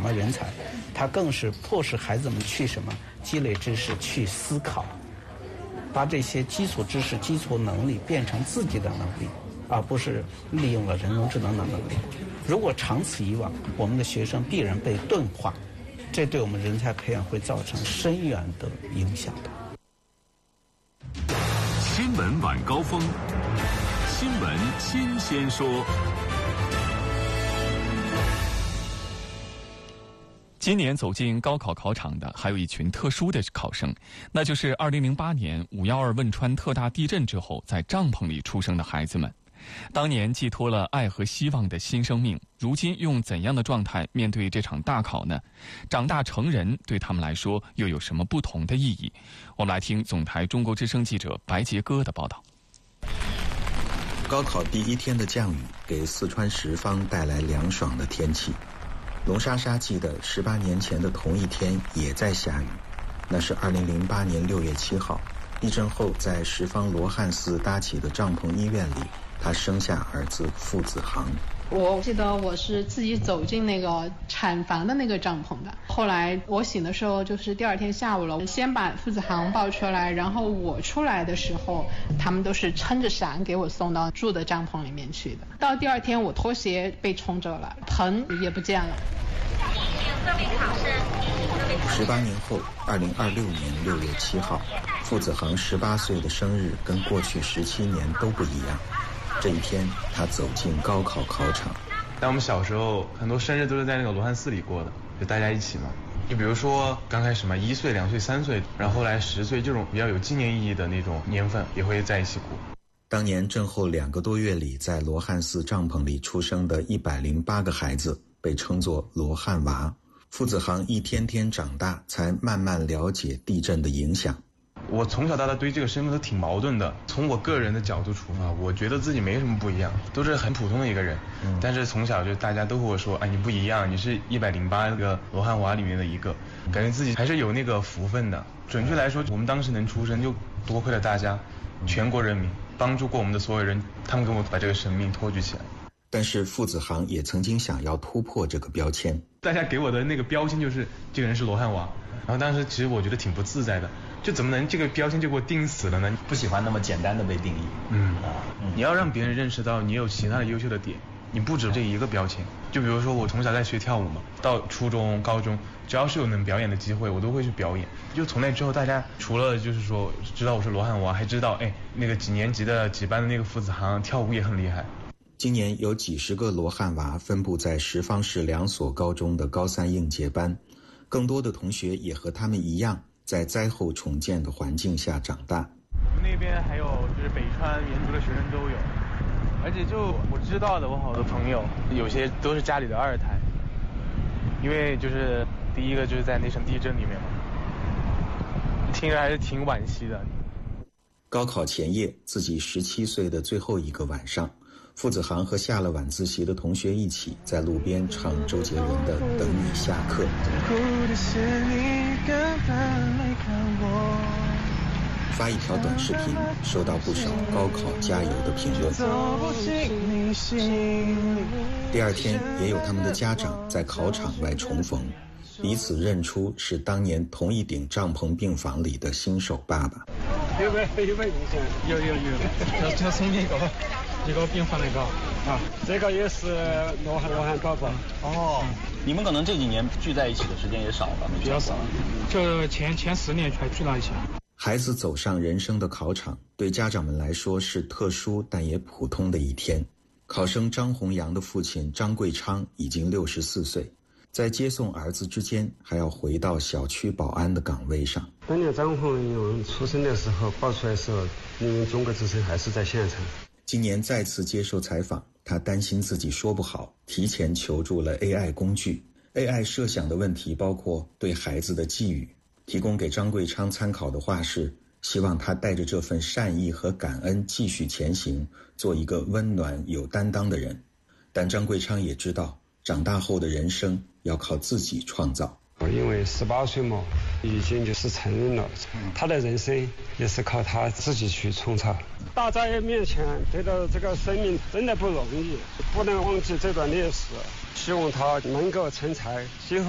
么人才，它更是迫使孩子们去什么积累知识，去思考，把这些基础知识、基础能力变成自己的能力，而不是利用了人工智能的能力。如果长此以往，我们的学生必然被钝化，这对我们人才培养会造成深远的影响的。 新闻晚高峰，新闻新鲜说。 今年走进高考考场的还有一群特殊的考生，那就是2008年5.12汶川特大地震之后在帐篷里出生的孩子们。当年寄托了爱和希望的新生命，如今用怎样的状态面对这场大考呢？长大成人对他们来说又有什么不同的意义？我们来听总台中国之声记者白杰哥的报道。 高考第一天的降雨给四川什邡带来凉爽的天气。龙莎莎记得18年前的同一天也在下雨，那是2008年6月7号，地震后在什邡罗汉寺搭起的帐篷医院里，她生下儿子傅子航。 我记得我是自己走进那个产房的那个帐篷的，后来我醒的时候就是第二天下午了，先把傅子航抱出来，然后我出来的时候他们都是撑着伞给我送到住的帐篷里面去的。到第二天我拖鞋被冲走了，盆也不见了。 18年后2026年6月7号，傅子航18岁的生日跟过去17年都不一样。这一天他走进高考考场。 但我们小时候很多生日都是在那个罗汉寺里过的，就大家一起嘛。就比如说刚开始嘛，1岁、2岁、3岁，然后后来10岁，这种比较有纪念意义的那种年份也会在一起过。 当年震后2个多月里在罗汉寺帐篷里出生的108个孩子被称作罗汉娃。傅子航一天天长大，才慢慢了解地震的影响。 我从小到大对这个身份都挺矛盾的，从我个人的角度出发，我觉得自己没什么不一样，都是很普通的一个人。但是从小就大家都和我说，哎，你不一样，你是108个罗汉娃里面的一个，感觉自己还是有那个福分的。准确来说，我们当时能出生就多亏了大家，全国人民帮助过我们的所有人，他们给我把这个生命托举起来。 但是傅子航也曾经想要突破这个标签。 大家给我的那个标签就是这个人是罗汉娃，然后当时其实我觉得挺不自在的，就怎么能这个标签就给我定死了呢？ 不喜欢那么简单的被定义。 你要让别人认识到你有其他的优秀的点，你不止这一个标签。就比如说我从小在学跳舞嘛，到初中、高中，只要是有能表演的机会，我都会去表演。就从那之后，大家除了就是说知道我是罗汉娃，还知道那个几年级的几班的那个傅子航跳舞也很厉害。 今年有几十个罗汉娃分布在什邡市2所高中的高3应届班，更多的同学也和他们一样，在灾后重建的环境下长大。 我们那边还有就是北川原族的学生都有，而且就我知道的，我好多朋友有些都是家里的2胎，因为就是第一个就是在那场地震里面嘛，听着还是挺惋惜的。 高考前夜，自己17岁的最后一个晚上，傅子航和下了晚自习的同学一起在路边唱周杰伦的《等你下课》。发一条短视频，收到不少高考加油的评论。第二天，也有他们的家长在考场外重逢，彼此认出是当年同一顶帐篷病房里的新手爸爸。 有印象？有，就从一个病房那个啊，这个也是罗汉宝宝。 你们可能这几年聚在一起的时间也少了， 比较少，就前10年还聚到一起。 孩子走上人生的考场，对家长们来说是特殊但也普通的一天。考生张弘洋的父亲张贵昌已经64岁，在接送儿子之间，还要回到小区保安的岗位上。 当年张弘洋出生的时候，报出来的时候，因为中国之声还是在现场。 今年再次接受采访，他担心自己说不好，提前求助了 AI 工具。AI 设想的问题包括对孩子的寄语，提供给张贵昌参考的话是，希望他带着这份善意和感恩继续前行，做一个温暖有担当的人。但张贵昌也知道，长大后的人生要靠自己创造。 因为18岁嘛，已经就是成人了，他的人生也是靠他自己去创造。大灾面前得到这个生命真的不容易，不能忘记这段历史，希望他能够成才，今后